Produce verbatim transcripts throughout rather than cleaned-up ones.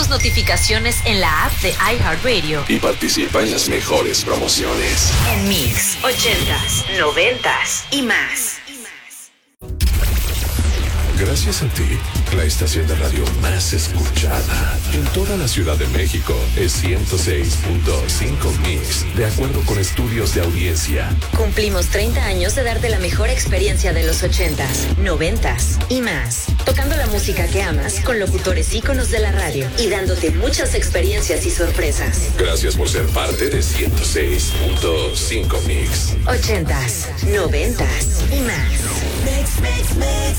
tus notificaciones en la app de iHeartRadio y participa en las mejores promociones. En Mix, ochentas, noventas y más. Gracias a ti, la estación de radio más escuchada en toda la Ciudad de México es ciento seis punto cinco Mix, de acuerdo con estudios de audiencia. Cumplimos treinta años de darte la mejor experiencia de los ochentas, noventas y más. Tocando la música que amas con locutores íconos de la radio y dándote muchas experiencias y sorpresas. Gracias por ser parte de ciento seis punto cinco Mix. ochentas, noventas y más. Mix, mix, mix.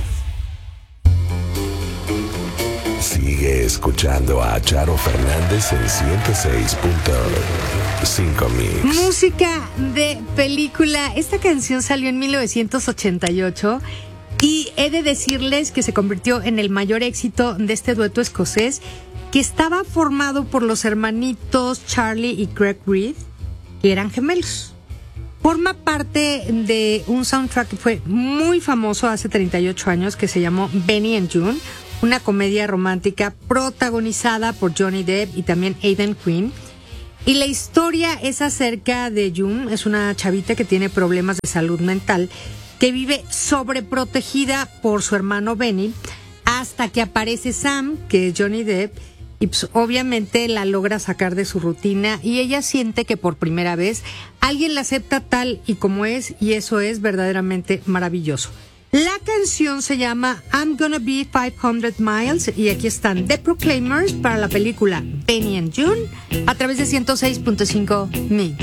Sigue escuchando a Charo Fernández en ciento seis punto cinco Mix. Música de película. Esta canción salió en mil novecientos ochenta y ocho y he de decirles que se convirtió en el mayor éxito de este dueto escocés, que estaba formado por los hermanitos Charlie y Craig Reid, que eran gemelos. Forma parte de un soundtrack que fue muy famoso hace treinta y ocho años, que se llamó Benny and Joon, una comedia romántica protagonizada por Johnny Depp y también Aidan Quinn. Y la historia es acerca de June, es una chavita que tiene problemas de salud mental, que vive sobreprotegida por su hermano Benny, hasta que aparece Sam, que es Johnny Depp, y pues obviamente la logra sacar de su rutina y ella siente que por primera vez alguien la acepta tal y como es, y eso es verdaderamente maravilloso. La canción se llama I'm Gonna Be five hundred miles y aquí están The Proclaimers para la película Benny and Joon a través de ciento seis punto cinco Mix.